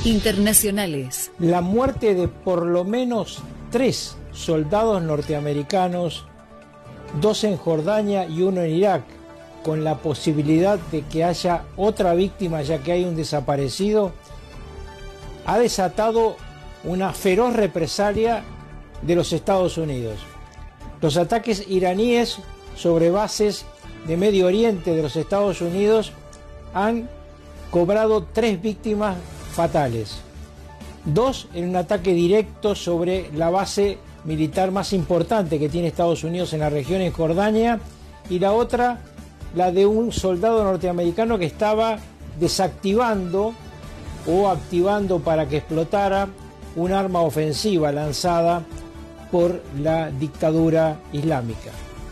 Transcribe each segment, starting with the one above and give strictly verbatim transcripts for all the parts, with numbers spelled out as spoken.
Internacionales. La muerte de por lo menos tres soldados norteamericanos, dos en Jordania y uno en Irak, con la posibilidad de que haya otra víctima ya que hay un desaparecido, ha desatado una feroz represalia de los Estados Unidos. Los ataques iraníes sobre bases de Medio Oriente de los Estados Unidos han cobrado tres víctimas fatales. Dos en un ataque directo sobre la base militar más importante que tiene Estados Unidos en la región, en Jordania, y la otra, la de un soldado norteamericano que estaba desactivando o activando para que explotara un arma ofensiva lanzada por la dictadura islámica.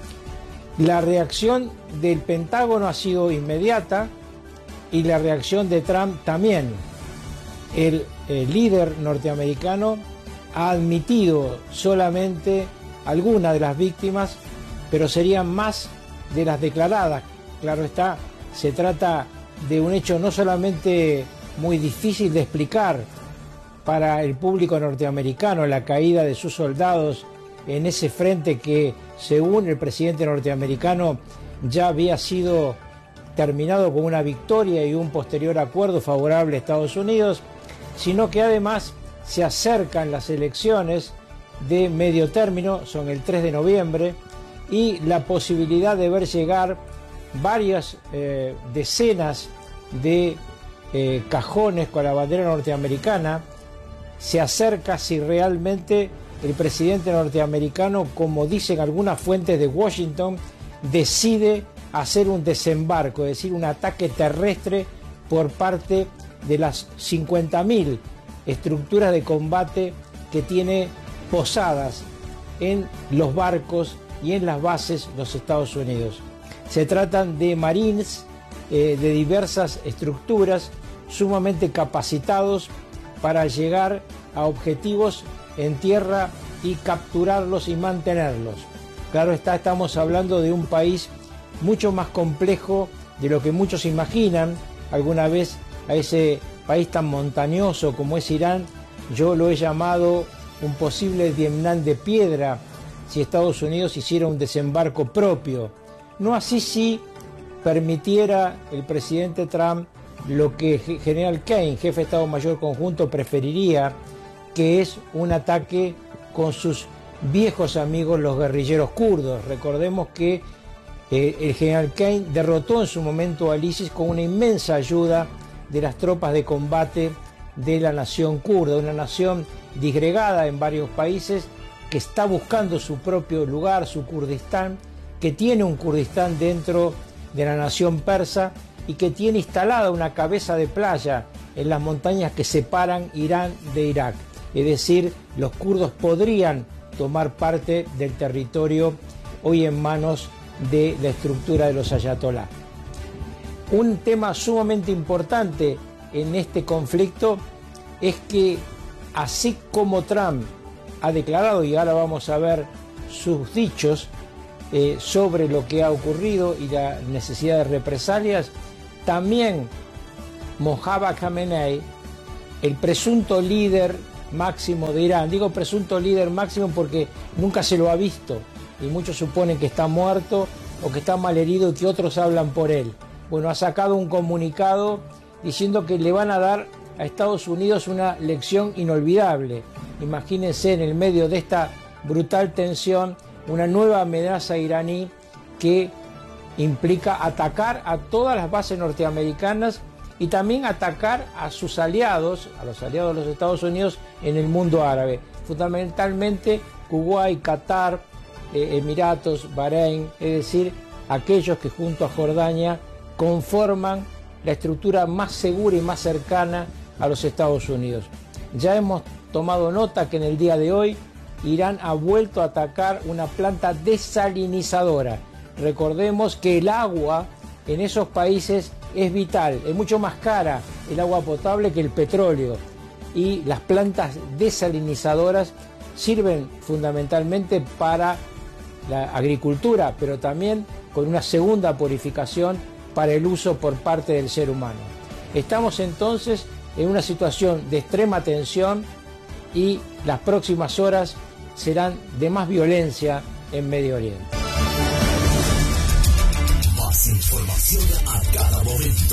La reacción del Pentágono ha sido inmediata y la reacción de Trump también. El, el líder norteamericano ha admitido solamente algunas de las víctimas, pero serían más de las declaradas. Claro está, se trata de un hecho no solamente muy difícil de explicar para el público norteamericano, la caída de sus soldados en ese frente que, según el presidente norteamericano, ya había sido terminado con una victoria y un posterior acuerdo favorable a Estados Unidos, sino que además se acercan las elecciones de medio término, son el tres de noviembre, y la posibilidad de ver llegar varias eh, decenas de eh, cajones con la bandera norteamericana se acerca si realmente el presidente norteamericano, como dicen algunas fuentes de Washington, decide hacer un desembarco, es decir, un ataque terrestre por parte de las cincuenta mil estructuras de combate que tiene posadas en los barcos y en las bases de los Estados Unidos. Se tratan de marines eh, de diversas estructuras sumamente capacitados para llegar a objetivos en tierra y capturarlos y mantenerlos. Claro está, estamos hablando de un país mucho más complejo de lo que muchos imaginan. Alguna vez a ese país tan montañoso como es Irán, yo lo he llamado un posible Vietnam de piedra si Estados Unidos hiciera un desembarco propio. No así si permitiera el presidente Trump lo que el general Kane, jefe de Estado Mayor Conjunto, preferiría, que es un ataque con sus viejos amigos los guerrilleros kurdos. Recordemos que eh, el general Kane derrotó en su momento al ISIS con una inmensa ayuda de las tropas de combate de la nación kurda, una nación disgregada en varios países que está buscando su propio lugar, su Kurdistán, que tiene un Kurdistán dentro de la nación persa y que tiene instalada una cabeza de playa en las montañas que separan Irán de Irak. Es decir, los kurdos podrían tomar parte del territorio hoy en manos de la estructura de los ayatolá. Un tema sumamente importante en este conflicto es que, así como Trump ha declarado, y ahora vamos a ver sus dichos eh, sobre lo que ha ocurrido y la necesidad de represalias, también Mojtaba Khamenei, el presunto líder máximo de Irán, digo presunto líder máximo porque nunca se lo ha visto y muchos suponen que está muerto o que está malherido y que otros hablan por él. Bueno, ha sacado un comunicado diciendo que le van a dar a Estados Unidos una lección inolvidable. Imagínense, en el medio de esta brutal tensión, una nueva amenaza iraní que implica atacar a todas las bases norteamericanas y también atacar a sus aliados, a los aliados de los Estados Unidos en el mundo árabe, fundamentalmente Kuwait, Qatar, eh, Emiratos, Bahrein, es decir, aquellos que junto a Jordania conforman la estructura más segura y más cercana a los Estados Unidos. Ya hemos tomado nota que en el día de hoy Irán ha vuelto a atacar una planta desalinizadora. Recordemos que el agua en esos países es vital, es mucho más cara el agua potable que el petróleo, y las plantas desalinizadoras sirven fundamentalmente para la agricultura, pero también con una segunda purificación para el uso por parte del ser humano. Estamos entonces en una situación de extrema tensión y las próximas horas serán de más violencia en Medio Oriente. Más información a cada momento.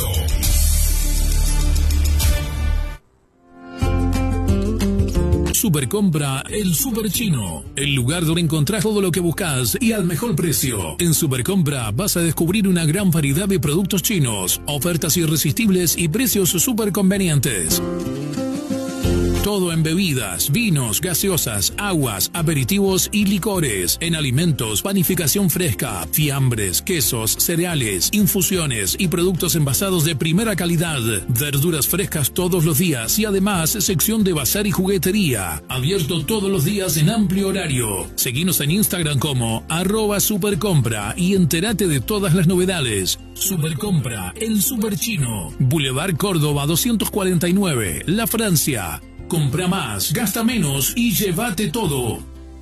Supercompra El Super Chino, el lugar donde encontrás todo lo que buscas y al mejor precio. En Supercompra vas a descubrir una gran variedad de productos chinos, ofertas irresistibles y precios súper convenientes. Todo en bebidas, vinos, gaseosas, aguas, aperitivos y licores. En alimentos, panificación fresca, fiambres, quesos, cereales, infusiones y productos envasados de primera calidad. Verduras frescas todos los días y además sección de bazar y juguetería. Abierto todos los días en amplio horario. Seguinos en Instagram como arroba supercompra y entérate de todas las novedades. Supercompra, el Super Chino. Boulevard Córdoba doscientos cuarenta y nueve, La Francia. Compra más, gasta menos y llévate todo.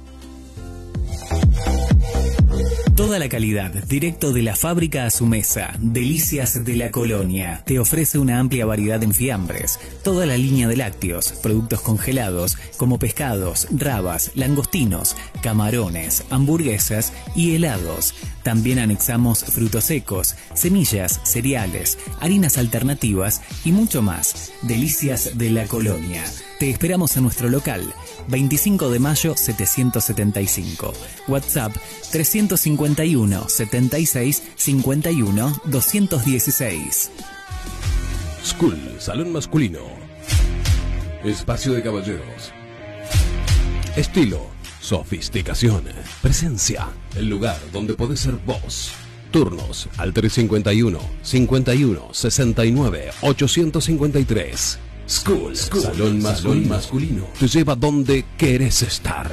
Toda la calidad, directo de la fábrica a su mesa. Delicias de la Colonia. Te ofrece una amplia variedad en fiambres, toda la línea de lácteos, productos congelados como pescados, rabas, langostinos, camarones, hamburguesas y helados. También anexamos frutos secos, semillas, cereales, harinas alternativas y mucho más. Delicias de la Colonia. Te esperamos en nuestro local, veinticinco de mayo setecientos setenta y cinco. WhatsApp trescientos cincuenta y uno, setenta y seis, cincuenta y uno, doscientos dieciséis. School, salón masculino. Espacio de caballeros. Estilo, sofisticación, presencia. El lugar donde podés ser vos. Turnos al tres cincuenta y uno, cincuenta y uno, sesenta y nueve, ochocientos cincuenta y tres. School, School, salón masculino. masculino. Te lleva donde querés estar.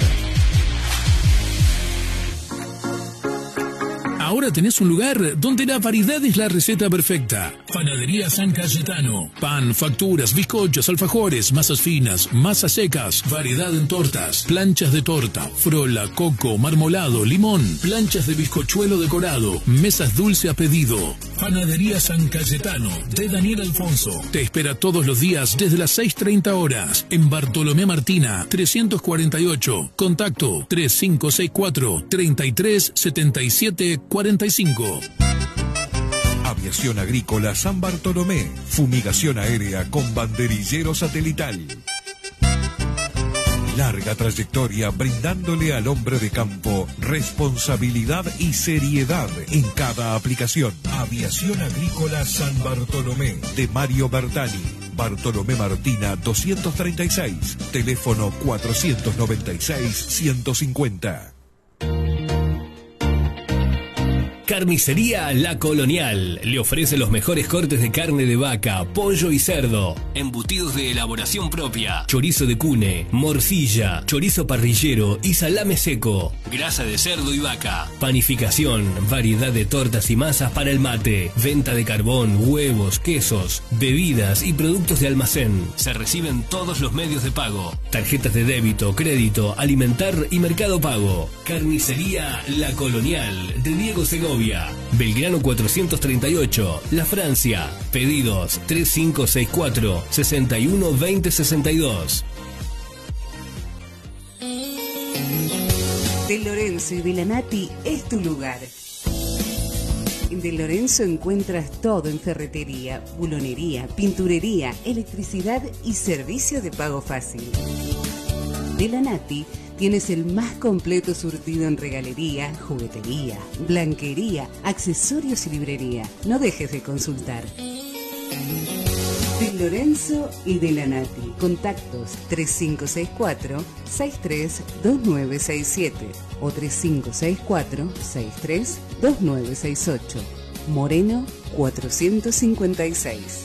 Ahora tenés un lugar donde la variedad es la receta perfecta. Panadería San Cayetano. Pan, facturas, bizcochos, alfajores, masas finas, masas secas, variedad en tortas, planchas de torta, frola, coco, marmolado, limón, planchas de bizcochuelo decorado, mesas dulce a pedido. Panadería San Cayetano de Daniel Alfonso. Te espera todos los días desde las seis treinta horas en Bartolomé Martina trescientos cuarenta y ocho. Contacto tres cinco seis cuatro, treinta y tres, setenta y siete, cuarenta y cinco. Aviación Agrícola San Bartolomé. Fumigación aérea con banderillero satelital. Larga trayectoria brindándole al hombre de campo responsabilidad y seriedad en cada aplicación. Aviación Agrícola San Bartolomé de Mario Bertani. Bartolomé Martina doscientos treinta y seis. Teléfono cuatrocientos noventa y seis, ciento cincuenta. Carnicería La Colonial le ofrece los mejores cortes de carne de vaca, pollo y cerdo, embutidos de elaboración propia, chorizo de cune, morcilla, chorizo parrillero y salame seco, grasa de cerdo y vaca, panificación, variedad de tortas y masas para el mate, venta de carbón, huevos, quesos, bebidas y productos de almacén. Se reciben todos los medios de pago, tarjetas de débito, crédito, alimentar y mercado pago. Carnicería La Colonial de Diego Segovia, Belgrano cuatrocientos treinta y ocho, La Francia. Pedidos tres cinco seis cuatro, sesenta y uno, veinte sesenta y dos. De Lorenzo y de la Nati es tu lugar. En De Lorenzo encuentras todo en ferretería, bulonería, pinturería, electricidad y servicio de pago fácil. De la Nati tienes el más completo surtido en regalería, juguetería, blanquería, accesorios y librería. No dejes de consultar. De Lorenzo y de la Nati. Contactos tres cinco seis cuatro, seis tres dos nueve seis siete o tres cinco seis cuatro, seis tres dos nueve seis ocho. Moreno cuatrocientos cincuenta y seis.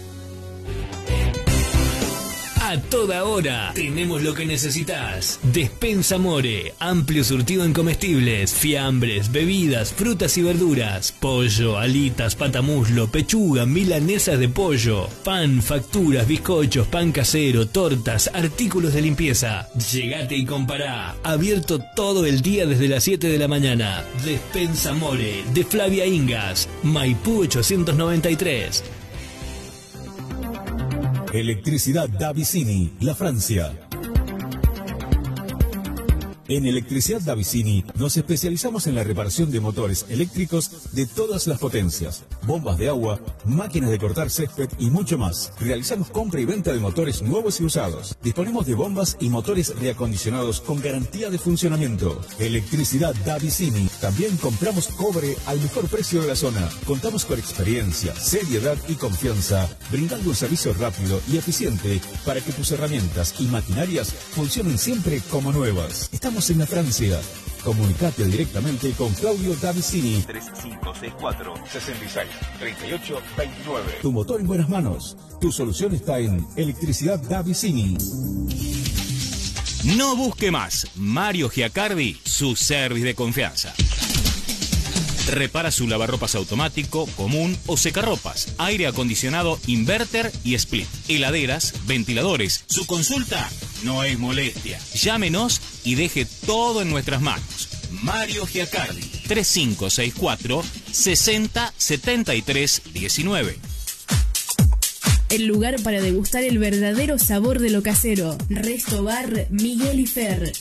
A toda hora tenemos lo que necesitas. Despensa More, amplio surtido en comestibles, fiambres, bebidas, frutas y verduras, pollo, alitas, patamuslo, pechuga, milanesas de pollo, pan, facturas, bizcochos, pan casero, tortas, artículos de limpieza. Llegate y compará. Abierto todo el día desde las siete de la mañana. Despensa More, de Flavia Ingas, Maipú ochocientos noventa y tres. Electricidad Davicini, La Francia. En Electricidad Davicini nos especializamos en la reparación de motores eléctricos de todas las potencias, bombas de agua, máquinas de cortar césped y mucho más. Realizamos compra y venta de motores nuevos y usados. Disponemos de bombas y motores reacondicionados con garantía de funcionamiento. Electricidad Davicini. También compramos cobre al mejor precio de la zona. Contamos con experiencia, seriedad y confianza, brindando un servicio rápido y eficiente para que tus herramientas y maquinarias funcionen siempre como nuevas. Estamos en la Francia. Comunicate directamente con Claudio Davicini. tres cinco seis cuatro, seis seis, tres ocho dos nueve. Tu motor en buenas manos. Tu solución está en Electricidad Davicini. No busque más. Mario Giacardi, su service de confianza. Repara su lavarropas automático, común o secarropas, aire acondicionado, inverter y split, heladeras, ventiladores. Su consulta no es molestia. Llámenos y deje todo en nuestras manos. Mario Giacardi, tres cinco seis cuatro, sesenta, setenta y tres, diecinueve. El lugar para degustar el verdadero sabor de lo casero. Resto Bar Miguel y Fer.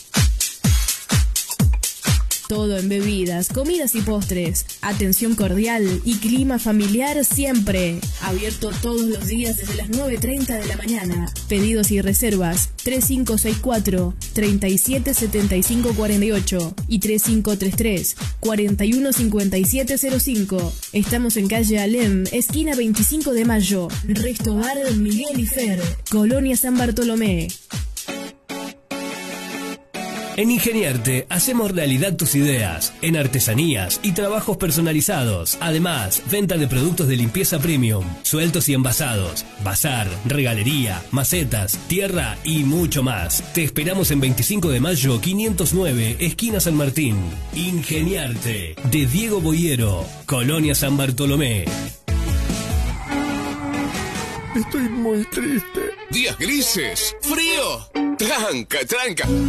Todo en bebidas, comidas y postres. Atención cordial y clima familiar siempre. Abierto todos los días desde las nueve y treinta de la mañana. Pedidos y reservas tres cinco seis cuatro, treinta y siete setenta y cinco cuarenta y ocho y tres cinco tres tres, cuarenta y uno cincuenta y siete cero cinco. Estamos en calle Alem, esquina veinticinco de mayo. Resto Bar Miguel y Fer, Colonia San Bartolomé. En Ingeniarte hacemos realidad tus ideas en artesanías y trabajos personalizados. Además, venta de productos de limpieza premium, sueltos y envasados, bazar, regalería, macetas, tierra y mucho más. Te esperamos en veinticinco de mayo quinientos nueve, esquina San Martín. Ingeniarte, de Diego Boyero, Colonia San Bartolomé. Estoy muy triste. Días grises, frío, tranca, tranca.